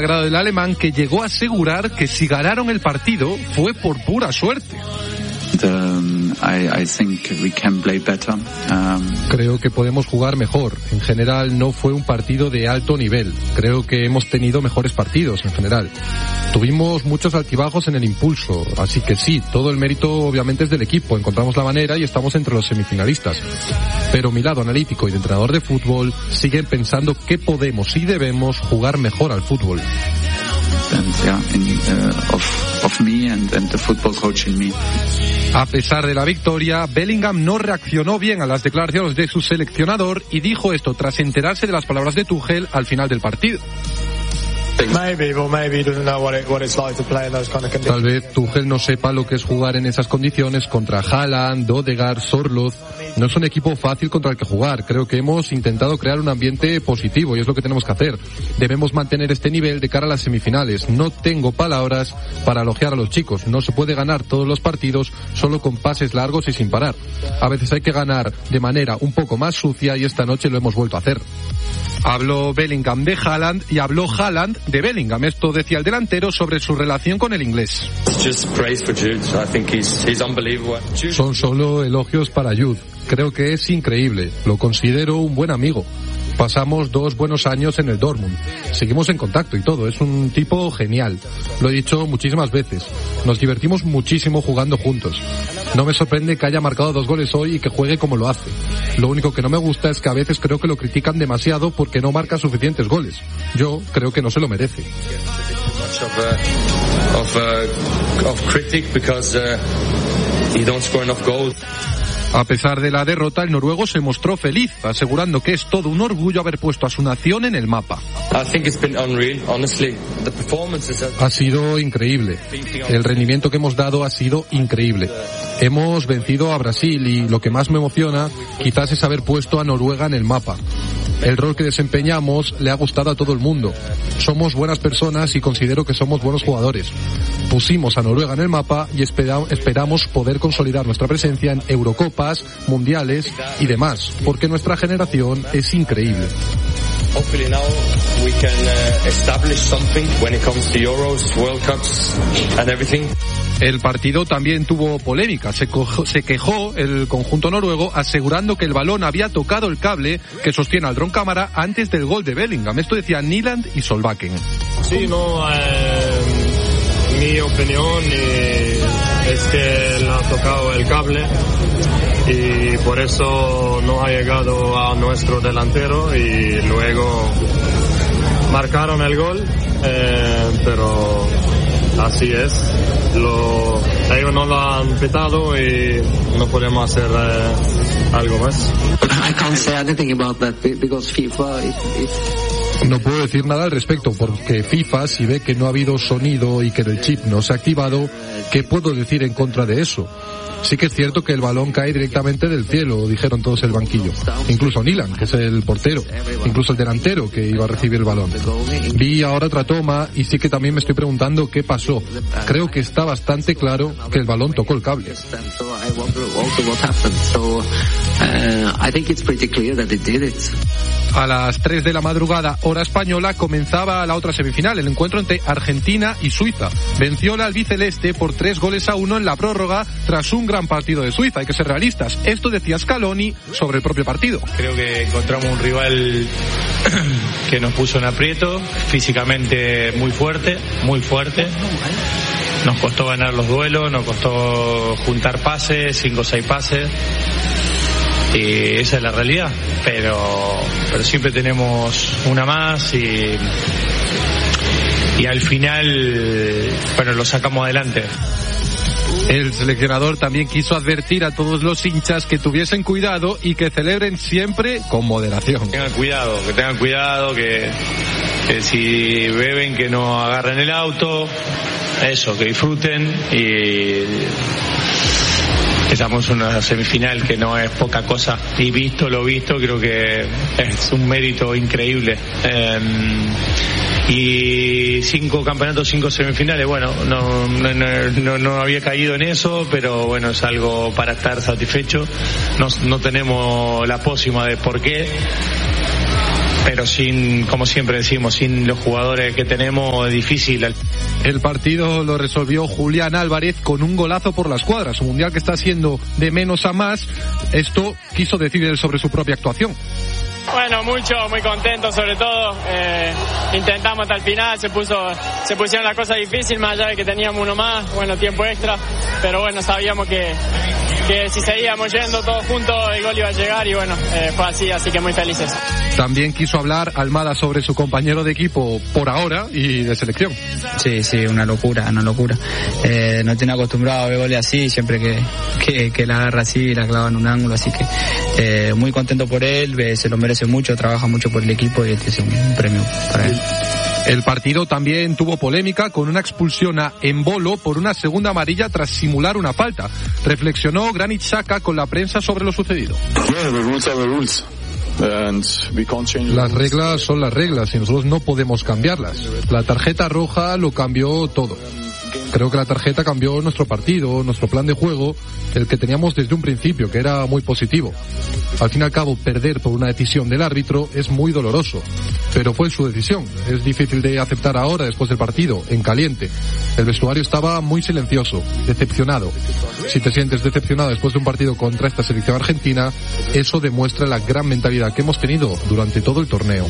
grada del alemán, que llegó a asegurar que si ganaron el partido fue por pura suerte. I think we can play better. Creo que podemos jugar mejor. En general no fue un partido de alto nivel. Creo que hemos tenido mejores partidos en general. Tuvimos muchos altibajos en el impulso, así que sí, todo el mérito obviamente es del equipo. Encontramos la manera y estamos entre los semifinalistas. Pero mi lado analítico y de entrenador de fútbol siguen pensando que podemos y debemos jugar mejor al fútbol. Of me and the football coach in me. A pesar de la victoria, Bellingham no reaccionó bien a las declaraciones de su seleccionador y dijo esto tras enterarse de las palabras de Tuchel al final del partido. Tal vez Tuchel no sepa lo que es jugar en esas condiciones contra Haaland, Odegaard, Sorloth. No es un equipo fácil contra el que jugar. Creo que hemos intentado crear un ambiente positivo y es lo que tenemos que hacer. Debemos mantener este nivel de cara a las semifinales. No tengo palabras para elogiar a los chicos. No se puede ganar todos los partidos solo con pases largos y sin parar. A veces hay que ganar de manera un poco más sucia y esta noche lo hemos vuelto a hacer. Habló Bellingham de Haaland y habló Haaland de Bellingham. Esto decía el delantero sobre su relación con el inglés. Son solo elogios para Jude. Creo que es increíble. Lo considero un buen amigo. Pasamos 2 buenos años en el Dortmund. Seguimos en contacto y todo. Es un tipo genial. Lo he dicho muchísimas veces. Nos divertimos muchísimo jugando juntos. No me sorprende que haya marcado 2 goles hoy y que juegue como lo hace. Lo único que no me gusta es que a veces creo que lo critican demasiado porque no marca suficientes goles. Yo creo que no se lo merece. A pesar de la derrota, el noruego se mostró feliz, asegurando que es todo un orgullo haber puesto a su nación en el mapa. Ha sido increíble. El rendimiento que hemos dado ha sido increíble. Hemos vencido a Brasil y lo que más me emociona quizás es haber puesto a Noruega en el mapa. El rol que desempeñamos le ha gustado a todo el mundo. Somos buenas personas y considero que somos buenos jugadores. Pusimos a Noruega en el mapa y esperamos poder consolidar nuestra presencia en Eurocopas, Mundiales y demás, porque nuestra generación es increíble. Hopefully now we can establish something when it comes to Euros, World Cups and everything. El partido también tuvo polémica. Se quejó el conjunto noruego asegurando que el balón había tocado el cable que sostiene al dron cámara antes del gol de Bellingham. Esto decía Nyland y Solbakken. Sí, mi opinión es que él ha tocado el cable y por eso no ha llegado a nuestro delantero y luego marcaron el gol, pero así es. Ellos no lo han pitado y no podemos hacer algo más. No puedo decir nada al respecto porque FIFA, si ve que no ha habido sonido y que el chip no se ha activado, ¿qué puedo decir en contra de eso? Sí que es cierto que el balón cae directamente del cielo, dijeron todos el banquillo. Incluso Nyland, que es el portero. Incluso el delantero que iba a recibir el balón. Vi ahora otra toma y sí que también me estoy preguntando qué pasó. Creo que está bastante claro que el balón tocó el cable. A las 3 de la madrugada, hora española, comenzaba la otra semifinal, el encuentro entre Argentina y Suiza. Venció la albiceleste por 3-1 en la prórroga tras un gran partido de Suiza. Hay que ser realistas. Esto decía Scaloni sobre el propio partido. Creo que encontramos un rival que nos puso en aprieto, físicamente muy fuerte, muy fuerte. Nos costó ganar los duelos, nos costó juntar pases, 5 o 6 pases. Y esa es la realidad, pero siempre tenemos una más y al final, lo sacamos adelante. El seleccionador también quiso advertir a todos los hinchas que tuviesen cuidado y que celebren siempre con moderación. Que tengan cuidado, que si beben que no agarren el auto, que disfruten y... Estamos en una semifinal que no es poca cosa y visto lo visto creo que es un mérito increíble. Y 5 campeonatos, 5 semifinales, no había caído en eso, pero es algo para estar satisfecho. No tenemos la pócima de por qué, pero sin, como siempre decimos, sin los jugadores que tenemos es difícil. El partido lo resolvió Julián Álvarez con un golazo por la escuadra. Su mundial que está siendo de menos a más. Esto quiso decir él sobre su propia actuación. Bueno, muy contento sobre todo. Intentamos hasta el final, se pusieron las cosas difíciles, más allá de que teníamos uno más, tiempo extra, pero sabíamos que si seguíamos yendo todos juntos el gol iba a llegar y fue así que muy felices. También quiso hablar Almada sobre su compañero de equipo por ahora y de selección. Sí, una locura. No tiene acostumbrado a ver goles así, siempre que la agarra así, la clava en un ángulo, así que muy contento por él, se lo merece mucho, trabaja mucho por el equipo y este es un premio para él. El partido también tuvo polémica con una expulsión a Embolo por una segunda amarilla tras simular una falta. Reflexionó Granit Xhaka con la prensa sobre lo sucedido. Las reglas son las reglas y nosotros no podemos cambiarlas. La tarjeta roja lo cambió todo. Creo que la tarjeta cambió nuestro partido, nuestro plan de juego, el que teníamos desde un principio, que era muy positivo. Al fin y al cabo, perder por una decisión del árbitro es muy doloroso, pero fue su decisión. Es difícil de aceptar ahora, después del partido, en caliente. El vestuario estaba muy silencioso, decepcionado. Si te sientes decepcionado después de un partido contra esta selección argentina, eso demuestra la gran mentalidad que hemos tenido durante todo el torneo.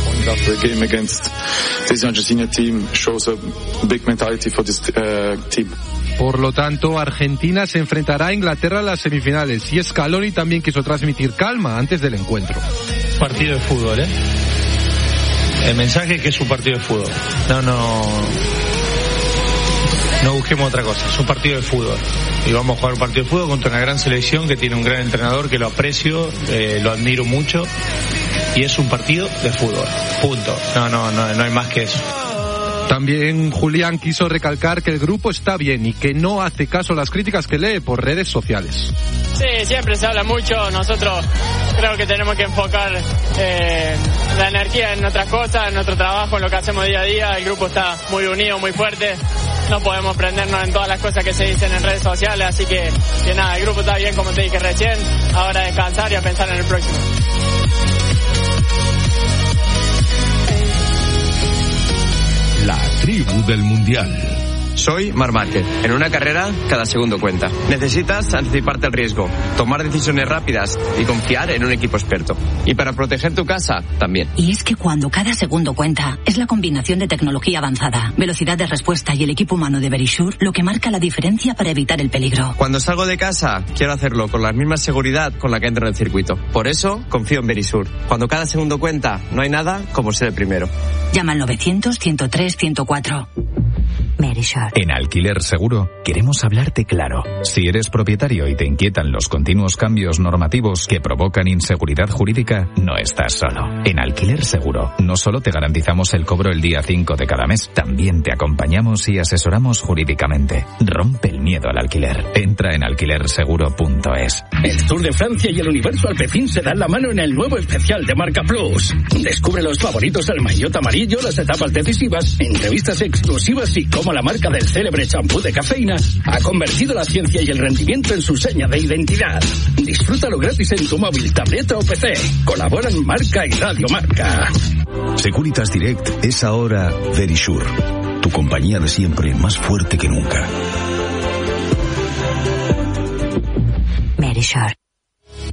Por lo tanto, Argentina se enfrentará a Inglaterra en las semifinales y Scaloni también quiso transmitir calma antes del encuentro. Partido de fútbol, El mensaje es que es un partido de fútbol. No busquemos otra cosa, es un partido de fútbol. Y vamos a jugar un partido de fútbol contra una gran selección que tiene un gran entrenador que lo aprecio, lo admiro mucho. Y es un partido de fútbol, punto. No hay más que eso. También Julián quiso recalcar que el grupo está bien y que no hace caso a las críticas que lee por redes sociales. Sí, siempre se habla mucho. Nosotros creo que tenemos que enfocar la energía en otras cosas, en nuestro trabajo, en lo que hacemos día a día. El grupo está muy unido, muy fuerte. No podemos prendernos en todas las cosas que se dicen en redes sociales, así que nada, el grupo está bien, como te dije recién. Ahora descansar y a pensar en el próximo. La tribu del mundial. Soy Marc Márquez. En una carrera, cada segundo cuenta. Necesitas anticiparte al riesgo, tomar decisiones rápidas y confiar en un equipo experto. Y para proteger tu casa, también. Y es que cuando cada segundo cuenta, es la combinación de tecnología avanzada, velocidad de respuesta y el equipo humano de Verisure lo que marca la diferencia para evitar el peligro. Cuando salgo de casa, quiero hacerlo con la misma seguridad con la que entro en el circuito. Por eso, confío en Verisure. Cuando cada segundo cuenta, no hay nada como ser el primero. Llama al 900-103-104. Verisure. En Alquiler Seguro queremos hablarte claro. Si eres propietario y te inquietan los continuos cambios normativos que provocan inseguridad jurídica, no estás solo. En Alquiler Seguro no solo te garantizamos el cobro el día 5 de cada mes, también te acompañamos y asesoramos jurídicamente. Rompe el miedo al alquiler. Entra en alquilerseguro.es. El Tour de Francia y el Universo Alpecin se dan la mano en el nuevo especial de Marca Plus. Descubre los favoritos del maillot amarillo, las etapas decisivas, entrevistas exclusivas y cómo la marca del célebre champú de cafeína ha convertido la ciencia y el rendimiento en su seña de identidad. Disfrútalo gratis en tu móvil, tableta o PC. Colaboran Marca y Radio Marca. Securitas Direct es ahora Verisure, tu compañía de siempre más fuerte que nunca. Verisure.